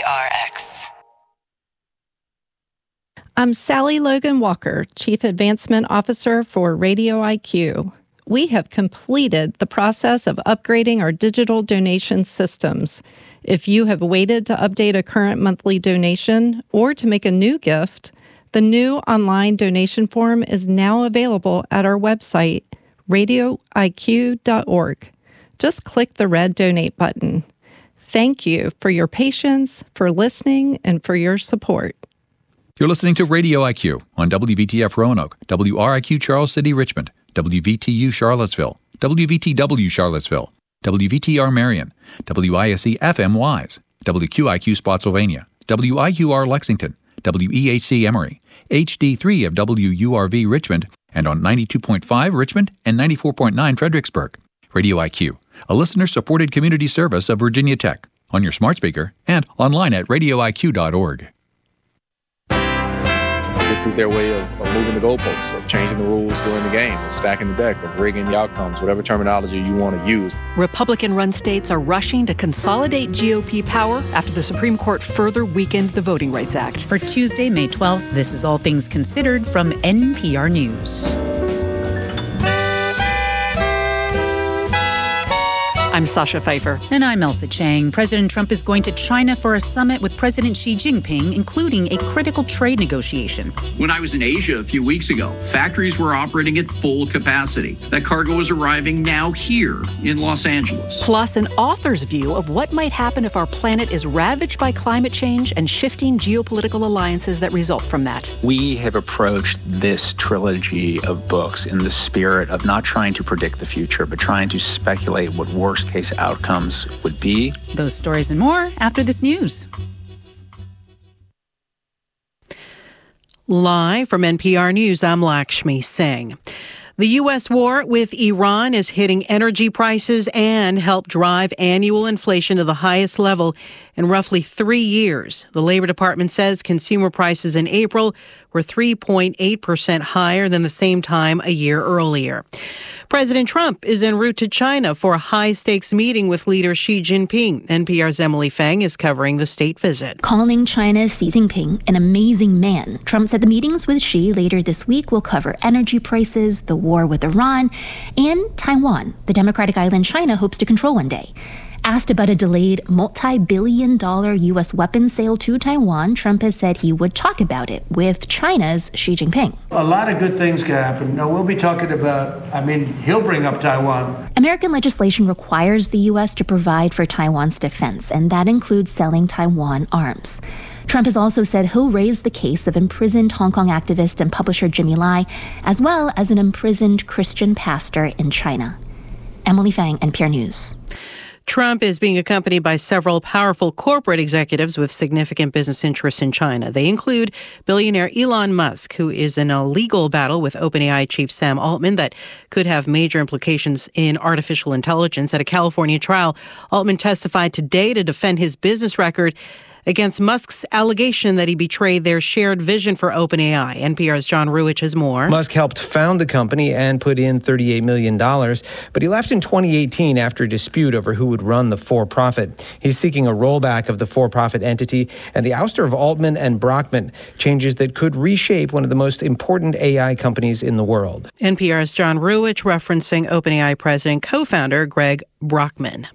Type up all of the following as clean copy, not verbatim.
WPRX. I'm Sally Logan Walker, Chief Advancement Officer for Radio IQ. We have completed the process of upgrading our digital donation systems. If you have waited to update a current monthly donation or to make a new gift, the new online donation form is now available at our website, radioiq.org. Just click the red donate button. Thank you for your patience, for listening, and for your support. You're listening to Radio IQ on WVTF Roanoke, WRIQ Charles City Richmond, WVTU Charlottesville, WVTW Charlottesville, WVTR Marion, WISC FM Wise, WQIQ Spotsylvania, WIQR Lexington, WEHC Emory, HD3 of WURV Richmond, and on 92.5 Richmond and 94.9 Fredericksburg. Radio IQ, a listener-supported community service of Virginia Tech, on your smart speaker and online at radioiq.org. This is their way of moving the goalposts, of changing the rules during the game, of stacking the deck, of rigging the outcomes, whatever terminology you want to use. Republican-run states are rushing to consolidate GOP power after the Supreme Court further weakened the Voting Rights Act. For Tuesday, May 12th, this is All Things Considered from NPR News. I'm Sasha Pfeiffer. And I'm Elsa Chang. President Trump is going to China for a summit with President Xi Jinping, including a critical trade negotiation. When I was in Asia a few weeks ago, factories were operating at full capacity. That cargo is arriving now here in Los Angeles. Plus, an author's view of what might happen if our planet is ravaged by climate change and shifting geopolitical alliances that result from that. We have approached this trilogy of books in the spirit of not trying to predict the future, but trying to speculate what worst-case outcomes would be. Those stories and more after this news. Live from NPR News, I'm Lakshmi Singh. The U.S. war with Iran is hitting energy prices and helped drive annual inflation to the highest level in roughly 3 years. The Labor Department says consumer prices in April were 3.8% higher than the same time a year earlier. President Trump is en route to China for a high-stakes meeting with leader Xi Jinping. NPR's Emily Feng is covering the state visit. Calling China's Xi Jinping an amazing man, Trump said the meetings with Xi later this week will cover energy prices, the war with Iran, and Taiwan, the democratic island China hopes to control one day. Asked about a delayed multi-billion-dollar U.S. weapons sale to Taiwan, Trump has said he would talk about it with China's Xi Jinping. A lot of good things can happen. Now, we'll be talking about, he'll bring up Taiwan. American legislation requires the U.S. to provide for Taiwan's defense, and that includes selling Taiwan arms. Trump has also said he'll raise the case of imprisoned Hong Kong activist and publisher Jimmy Lai, as well as an imprisoned Christian pastor in China. Emily Feng, NPR News. Trump is being accompanied by several powerful corporate executives with significant business interests in China. They include billionaire Elon Musk, who is in a legal battle with OpenAI chief Sam Altman that could have major implications in artificial intelligence. At a California trial, Altman testified today to defend his business record against Musk's allegation that he betrayed their shared vision for OpenAI. NPR's John Ruwitch has more. Musk helped found the company and put in $38 million, but he left in 2018 after a dispute over who would run the for-profit. He's seeking a rollback of the for-profit entity and the ouster of Altman and Brockman, changes that could reshape one of the most important AI companies in the world. NPR's John Ruwitch referencing OpenAI president co-founder Greg Brockman.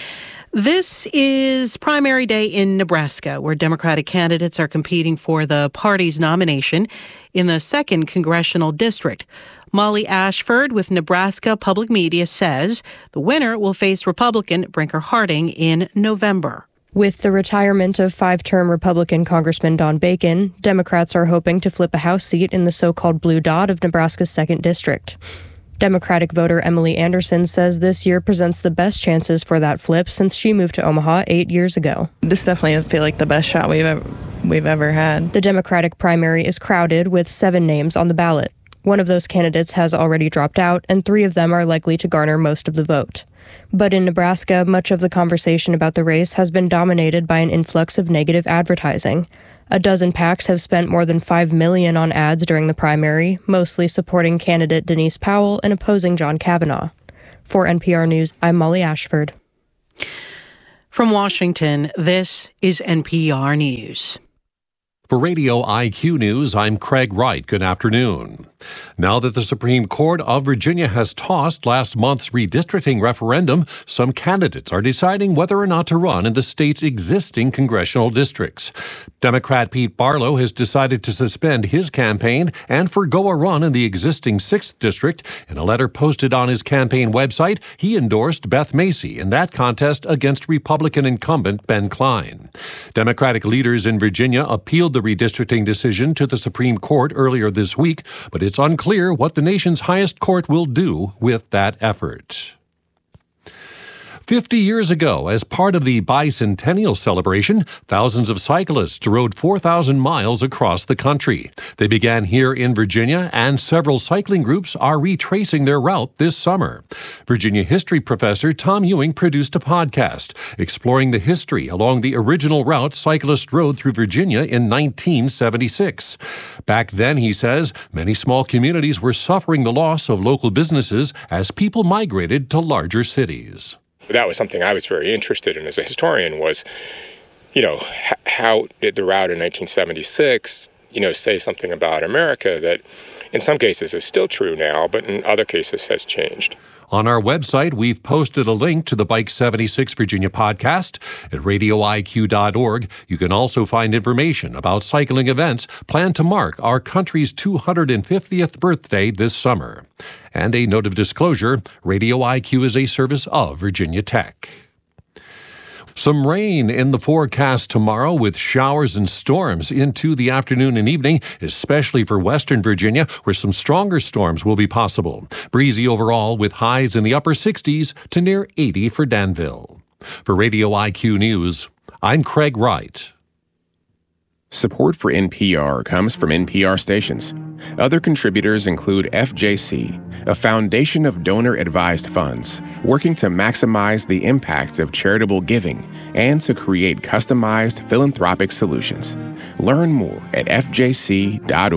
This is primary day in Nebraska, where Democratic candidates are competing for the party's nomination in the 2nd Congressional District. Molly Ashford with Nebraska Public Media says the winner will face Republican Brinker Harding in November. With the retirement of 5-term Republican Congressman Don Bacon, Democrats are hoping to flip a House seat in the so-called Blue Dot of Nebraska's 2nd District. Democratic voter Emily Anderson says this year presents the best chances for that flip since she moved to Omaha 8 years ago. This definitely feels like the best shot we've ever had. The Democratic primary is crowded with 7 names on the ballot. One of those candidates has already dropped out, and 3 of them are likely to garner most of the vote. But in Nebraska, much of the conversation about the race has been dominated by an influx of negative advertising. A dozen PACs have spent more than $5 million on ads during the primary, mostly supporting candidate Denise Powell and opposing John Kavanaugh. For NPR News, I'm Molly Ashford. From Washington, this is NPR News. For Radio IQ News, I'm Craig Wright. Good afternoon. Now that the Supreme Court of Virginia has tossed last month's redistricting referendum, some candidates are deciding whether or not to run in the state's existing congressional districts. Democrat Pete Barlow has decided to suspend his campaign and forgo a run in the existing 6th district. In a letter posted on his campaign website, he endorsed Beth Macy in that contest against Republican incumbent Ben Cline. Democratic leaders in Virginia appealed the redistricting decision to the Supreme Court earlier this week, but it's unclear what the nation's highest court will do with that effort. 50 years ago, as part of the bicentennial celebration, thousands of cyclists rode 4,000 miles across the country. They began here in Virginia, and several cycling groups are retracing their route this summer. Virginia history professor Tom Ewing produced a podcast exploring the history along the original route cyclists rode through Virginia in 1976. Back then, he says, many small communities were suffering the loss of local businesses as people migrated to larger cities. That was something I was very interested in as a historian was, how did the route in 1976, say something about America that in some cases is still true now, but in other cases has changed. On our website, we've posted a link to the Bike 76 Virginia podcast at radioiq.org. You can also find information about cycling events planned to mark our country's 250th birthday this summer. And a note of disclosure, Radio IQ is a service of Virginia Tech. Some rain in the forecast tomorrow with showers and storms into the afternoon and evening, especially for western Virginia, where some stronger storms will be possible. Breezy overall with highs in the upper 60s to near 80 for Danville. For Radio IQ News, I'm Craig Wright. Support for NPR comes from NPR stations. Other contributors include FJC, a foundation of donor-advised funds working to maximize the impact of charitable giving and to create customized philanthropic solutions. Learn more at fjc.org.